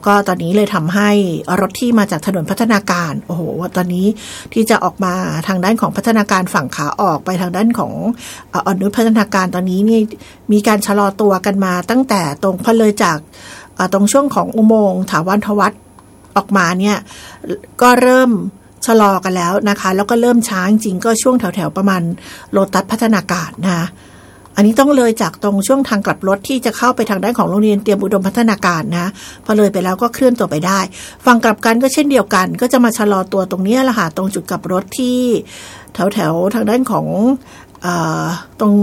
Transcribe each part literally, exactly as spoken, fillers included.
ก็ตอนนี้เลยทำให้รถที่มาจากถนนพัฒนาการโอ้โหตอนนี้ที่จะออกมาทางด้านของพัฒนาการฝั่งขาออกไปทางด้านของอ่อนนุชพัฒนาการตอนนี้นี่มีการชะลอตัวกันมาตั้งแต่ตรงพอเลยจากตรงช่วงของอุโมงค์ถาวรทวัฒน์ออกมาเนี่ยก็เริ่มชะลอกันแล้วนะคะแล้วก็เริ่มช้าจริงก็ช่วงแถวๆประมาณโลตัสพัฒนาการนะอันนี้ต้องเลยจากตรงช่วงทางกลับรถที่จะเข้าไปทางด้านของโรงเรียนเตรียมอุดมพัฒนาการนะพอเลยไปแล้วก็เคลื่อนตัวไปได้ฝั่งกลับกันก็เช่นเดียวกันก็จะมาชะลอตัวตรงนี้แหละค่ะตรงจุดกลับรถที่แถวๆทางด้านของเอ่อตรง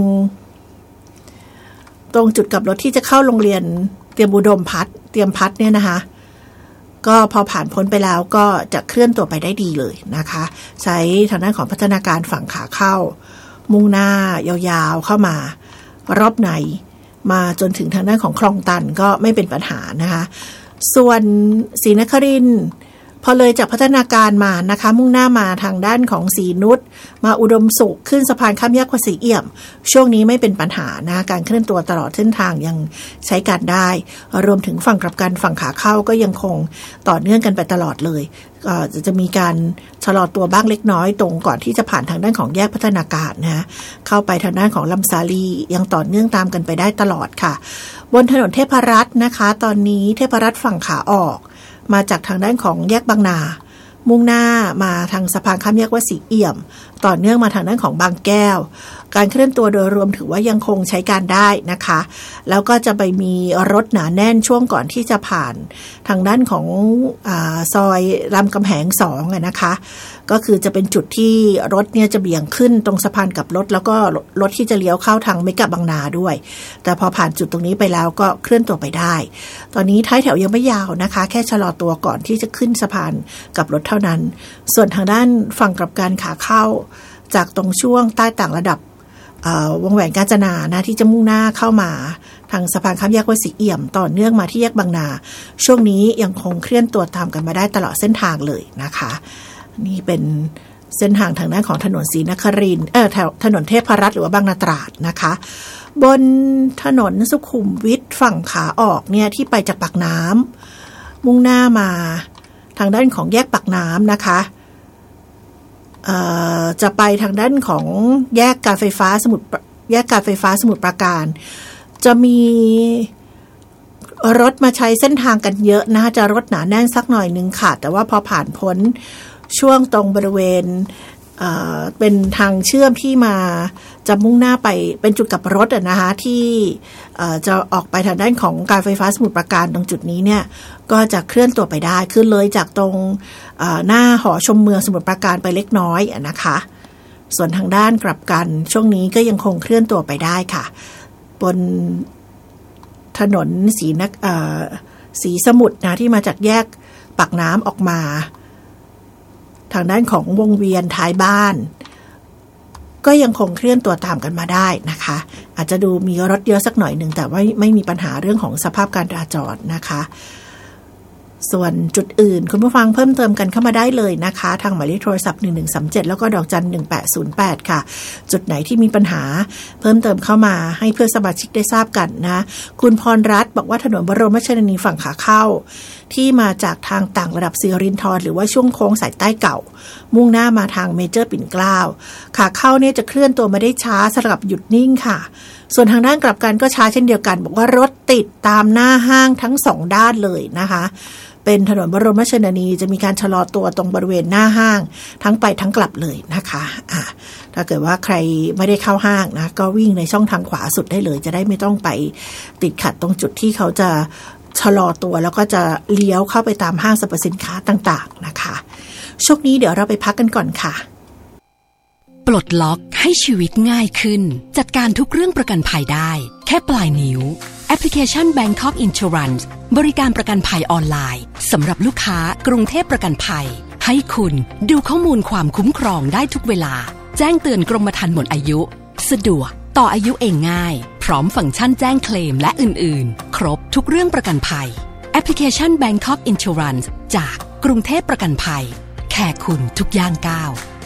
ตรงจุดกลับรถที่จะเข้าโรงเรียนเตรียมอุดมพัฒน์เตรียมพัฒน์เนี่ยนะคะก็พอผ่านพ้นไปแล้วก็จะเคลื่อนตัวไปได้ดีเลยนะคะใช้ทางด้านของพัฒนาการฝั่งขาเข้ามุ่งหน้ายาวๆเข้ามารอบในมาจนถึงทางด้านของคลองตันก็ไม่เป็นปัญหานะคะส่วนศรีนครินทร์พอเลยจากพัฒนาการมานะคะมุ่งหน้ามาทางด้านของศรีนุชมาอุดมสุขขึ้นสะพานข้ามแยกวัดศรีเอี่ยมช่วงนี้ไม่เป็นปัญหานะการเคลื่อนตัวตลอดเส้นทางยังใช้การได้รวมถึงฝั่งกลับกันฝั่งขาเข้าก็ยังคงต่อเนื่องกันไปตลอดเลยก็จะมีการชะลอตัวบ้างเล็กน้อยตรงก่อนที่จะผ่านทางด้านของแยกพัฒนาการนะเข้าไปทางด้านของลำสาลียังต่อเนื่องตามกันไปได้ตลอดค่ะบนถนนเทพรัตน์นะคะตอนนี้เทพรัตน์ฝั่งขาออกมาจากทางด้านของแยกบางนามุ่งหน้ามาทางสะพานข้ามแยกวัดศรีเอี่ยมต่อเนื่องมาทางด้านของบางแก้วการเคลื่อนตัวโดยรวมถือว่ายังคงใช้การได้นะคะแล้วก็จะไปมีรถหนาแน่นช่วงก่อนที่จะผ่านทางด้านของอ่าซอยรามคำแหงสองอะนะคะก็คือจะเป็นจุดที่รถเนี่ยจะเบี่ยงขึ้นตรงสะพานกับรถแล้วก็รถที่จะเลี้ยวเข้าทางเมกะบางนาด้วยแต่พอผ่านจุดตรงนี้ไปแล้วก็เคลื่อนตัวไปได้ตอนนี้ท้ายแถวยังไม่ยาวนะคะแค่ชะลอตัวก่อนที่จะขึ้นสะพานกับรถเท่านั้นส่วนทางด้านฝั่งกลับกันขาเข้าจากตรงช่วงใต้ต่างระดับวงแหวนกาญจนานะที่จะมุ่งหน้าเข้ามาทางสะพานข้ามแยกวัดศรีเอี่ยมต่อเนื่องมาที่แยกบางนาช่วงนี้ยังคงเคลื่อนตัวตามกันมาได้ตลอดเส้นทางเลยนะคะนี่เป็นเส้นทางทางด้านของถนนศรีนครินทร์เออแถวถนนเทพรัตน์หรือว่าบางนาตราดนะคะบนถนนสุขุมวิทฝั่งขาออกเนี่ยที่ไปจากปากน้ำมุ่งหน้ามาทางด้านของแยกปากน้ำนะคะจะไปทางด้านของแยกการไฟฟ้าสมุทรแยกการไฟฟ้าสมุทรปราการจะมีรถมาใช้เส้นทางกันเยอะนะจะรถหนาแน่นสักหน่อยนึงค่ะแต่ว่าพอผ่านพ้นช่วงตรงบริเวณเอ่อเป็นทางเชื่อมที่มาจะมุ่งหน้าไปเป็นจุดกลับรถอะนะคะที่เอ่อจะออกไปทางด้านของการไฟฟ้าสมุทรปราการตรงจุดนี้เนี่ยก็จะเคลื่อนตัวไปได้ขึ้นเลยจากตรงหน้าหอชมเมืองสมุทรปราการไปเล็กน้อยอะนะคะส่วนทางด้านกลับกันช่วงนี้ก็ยังคงเคลื่อนตัวไปได้ค่ะบนถนนศรีนักเอ่อศรีสมุทรนะที่มาจากแยกปากน้ำออกมาทางด้านของวงเวียนท้ายบ้านก็ยังคงเคลื่อนตัวตามกันมาได้นะคะอาจจะดูมีรถเยอะสักหน่อยหนึ่งแต่ว่าไม่มีปัญหาเรื่องของสภาพการจราจรนะคะส่วนจุดอื่นคุณผู้ฟังเพิ่มเติมกันเข้ามาได้เลยนะคะทางหมายเลขโทรศัพท์หนึ่งหนึ่งสามเจ็ดแล้วก็ดอกจันหนึ่งแปดศูนย์แปดค่ะจุดไหนที่มีปัญหาเพิ่มเติมเข้ามาให้เพื่อนสมาชิกได้ทราบกันนะคุณพรรัตน์บอกว่าถนนบรมราชชนนีฝั่งขาเข้าที่มาจากทางต่างระดับสิรินธรหรือว่าช่วงโค้งสายใต้เก่ามุ่งหน้ามาทางเมเจอร์ปิ่นเกล้าขาเข้าเนี่ยจะเคลื่อนตัวมาได้ช้าสลับหยุดนิ่งค่ะส่วนทางด้านกลับกันก็ช้าเช่นเดียวกันบอกว่ารถติดตามหน้าห้างทั้งสองด้านเลยนะคะเป็นถนนบรมราชชนนีจะมีการชะลอตัวตรงบริเวณหน้าห้างทั้งไปทั้งกลับเลยนะคะอ่ะถ้าเกิดว่าใครไม่ได้เข้าห้างนะก็วิ่งในช่องทางขวาสุดได้เลยจะได้ไม่ต้องไปติดขัดตรงจุดที่เขาจะชะลอตัวแล้วก็จะเลี้ยวเข้าไปตามห้างสรรพสินค้าต่างๆนะคะช่วงนี้เดี๋ยวเราไปพักกันก่อนค่ะปลดล็อกให้ชีวิตง่ายขึ้นจัดการทุกเรื่องประกันภัยได้แค่ปลายนิ้วแอปพลิเคชัน Bangkok Insurance บริการประกันภัยออนไลน์สำหรับลูกค้ากรุงเทพประกันภัยให้คุณดูข้อมูลความคุ้มครองได้ทุกเวลาแจ้งเตือนกรมธรรม์หมดอายุสะดวกต่ออายุเองง่ายพร้อมฟังก์ชันแจ้งเคลมและอื่นๆครบทุกเรื่องประกันภัยแอปพลิเคชัน Bangkok Insurance จากกรุงเทพประกันภัยแค่คุณทุกย่างก้าว